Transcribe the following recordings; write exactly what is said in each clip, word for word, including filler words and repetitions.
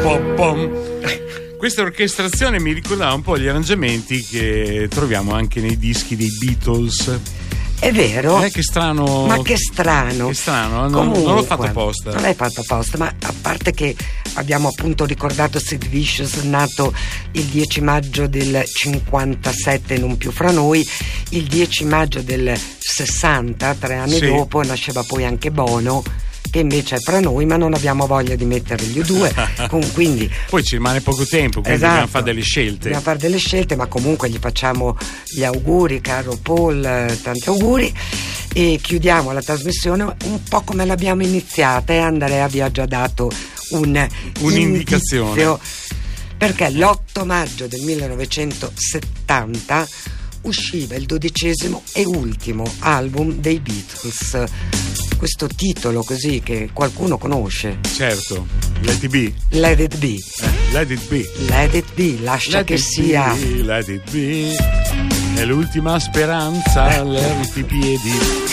pom pom. Questa orchestrazione mi ricordava un po' gli arrangiamenti che troviamo anche nei dischi dei Beatles. È vero? Eh, che strano. Ma che strano. Che strano, non, Comunque, non l'ho fatto apposta. Non l'hai fatto apposta, ma a parte che abbiamo appunto ricordato Sid Vicious, nato il dieci maggio del cinquantasette, non più fra noi, il dieci maggio del sessanta, tre anni sì. dopo, nasceva poi anche Bono, che invece è fra noi, ma non abbiamo voglia di mettere gli U due. Quindi poi ci rimane poco tempo, quindi esatto, dobbiamo fare delle scelte. Dobbiamo fare delle scelte, ma comunque gli facciamo gli auguri, caro Paul, tanti auguri, e chiudiamo la trasmissione un po' come l'abbiamo iniziata, e Andrea vi ha già dato un un'indicazione indizio, perché l'otto maggio del millenovecentosettanta usciva il dodicesimo e ultimo album dei Beatles. Questo titolo così che qualcuno conosce. Certo, Let It Be. Let It Be. Eh, let It Be. Let It Be, lascia let che it sia. Be, let It Be. È l'ultima speranza, lerti i piedi.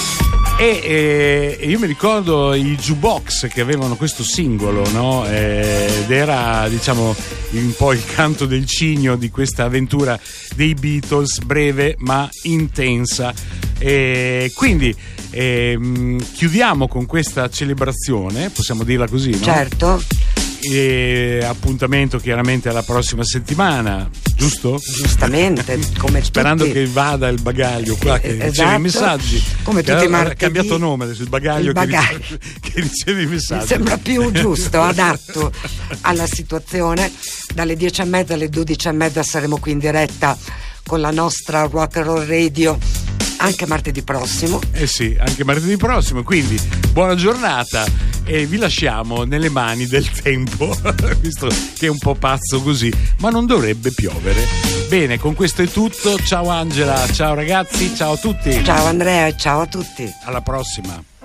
E eh, io mi ricordo i jukebox che avevano questo singolo, no? Eh, ed era, diciamo, un po' il canto del cigno di questa avventura dei Beatles, breve ma intensa. E quindi eh, chiudiamo con questa celebrazione, possiamo dirla così, no? Certo. E appuntamento chiaramente alla prossima settimana, giusto? Giustamente, come sperando tutti, che vada il bagaglio qua che esatto, riceve i messaggi, come che tutti i ha, martedì, ha cambiato nome adesso, il bagaglio, il bagaglio. Che, riceve, che riceve i messaggi. Mi sembra più giusto, adatto alla situazione. Dalle dieci e mezza alle dodici e mezza saremo qui in diretta con la nostra Rock and Roll Radio, anche martedì prossimo. Eh sì, anche martedì prossimo, quindi buona giornata e vi lasciamo nelle mani del tempo, visto che è un po' pazzo così, ma non dovrebbe piovere. Bene, con questo è tutto. Ciao Angela, ciao ragazzi, ciao a tutti. Ciao Andrea e ciao a tutti. Alla prossima.